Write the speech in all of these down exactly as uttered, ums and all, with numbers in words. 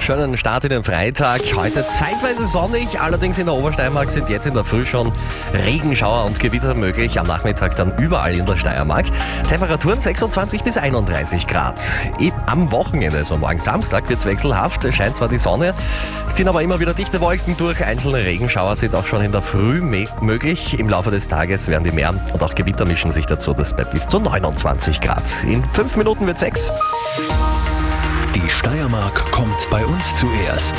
schönen Start in den Freitag. Heute zeitweise sonnig, allerdings in der Obersteiermark sind jetzt in der Früh schon Regenschauer und Gewitter möglich. Am Nachmittag dann überall in der Steiermark. Temperaturen sechsundzwanzig bis einunddreißig Grad. Am Wochenende, also morgen Samstag, wird es wechselhaft. Es scheint zwar die Sonne, es ziehen aber immer wieder dichte Wolken durch. Einzelne Regenschauer sind auch schon in der Früh möglich. Im Laufe des Tages werden die mehr und auch Gewitter mischen sich dazu. Das bei bis zu neunundzwanzig Grad. In fünf Minuten wird sechs. Die Steiermark kommt bei uns zuerst.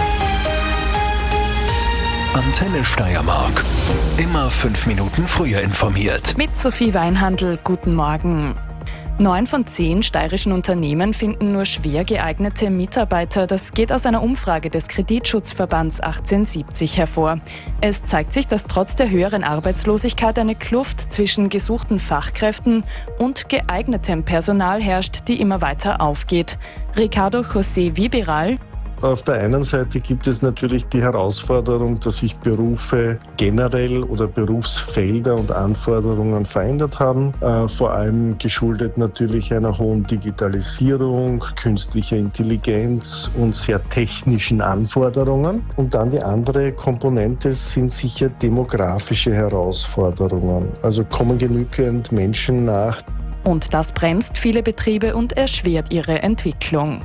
Antenne Steiermark. Immer fünf Minuten früher informiert. Mit Sophie Weinhandl, guten Morgen. Neun von zehn steirischen Unternehmen finden nur schwer geeignete Mitarbeiter. Das geht aus einer Umfrage des Kreditschutzverbands achtzehnhundertsiebzig hervor. Es zeigt sich, dass trotz der höheren Arbeitslosigkeit eine Kluft zwischen gesuchten Fachkräften und geeignetem Personal herrscht, die immer weiter aufgeht. Ricardo José Viberal. Auf der einen Seite gibt es natürlich die Herausforderung, dass sich Berufe generell oder Berufsfelder und Anforderungen verändert haben. Äh, vor allem geschuldet natürlich einer hohen Digitalisierung, künstlicher Intelligenz und sehr technischen Anforderungen. Und dann die andere Komponente sind sicher demografische Herausforderungen. Also kommen genügend Menschen nach. Und das bremst viele Betriebe und erschwert ihre Entwicklung.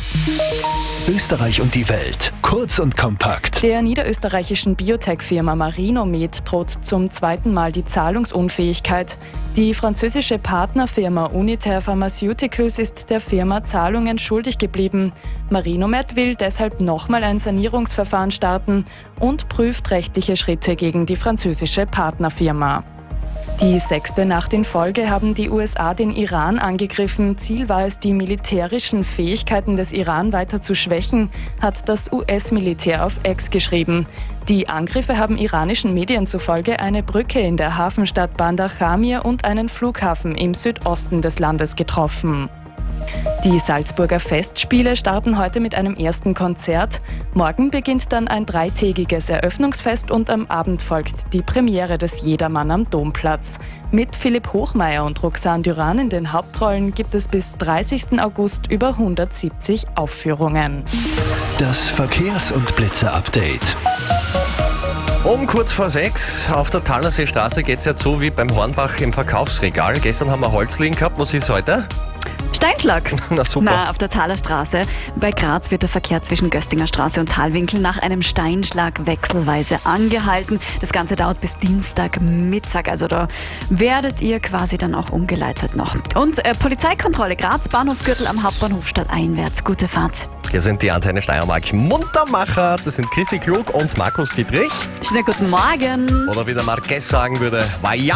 Österreich und die Welt. Kurz und kompakt. Der niederösterreichischen Biotech-Firma Marinomed droht zum zweiten Mal die Zahlungsunfähigkeit. Die französische Partnerfirma Unitaire Pharmaceuticals ist der Firma Zahlungen schuldig geblieben. Marinomed will deshalb nochmal ein Sanierungsverfahren starten und prüft rechtliche Schritte gegen die französische Partnerfirma. Die sechste Nacht in Folge haben die U S A den Iran angegriffen. Ziel war es, die militärischen Fähigkeiten des Iran weiter zu schwächen, hat das U S-Militär auf X geschrieben. Die Angriffe haben iranischen Medien zufolge eine Brücke in der Hafenstadt Bandar Jamir und einen Flughafen im Südosten des Landes getroffen. Die Salzburger Festspiele starten heute mit einem ersten Konzert. Morgen beginnt dann ein dreitägiges Eröffnungsfest und am Abend folgt die Premiere des Jedermann am Domplatz. Mit Philipp Hochmeier und Roxane Duran in den Hauptrollen gibt es bis dreißigsten August über hundertsiebzig Aufführungen. Das Verkehrs- und Blitzer-Update. Um kurz vor sechs auf der Thalnerseestraße geht es ja zu wie beim Hornbach im Verkaufsregal. Gestern haben wir Holzlingen gehabt. Was ist heute? Steinschlag. Na super. Na, auf der Thalerstraße. Bei Graz wird der Verkehr zwischen Göstinger Straße und Talwinkel nach einem Steinschlag wechselweise angehalten. Das Ganze dauert bis Dienstagmittag, also da werdet ihr quasi dann auch umgeleitet noch. Und äh, Polizeikontrolle Graz, Bahnhofgürtel am Hauptbahnhof stadteinwärts. Gute Fahrt. Hier sind die Antenne Steiermark Muntermacher. Das sind Chrissy Klug und Markus Dietrich. Schönen guten Morgen. Oder wie der Marquez sagen würde, Vaya!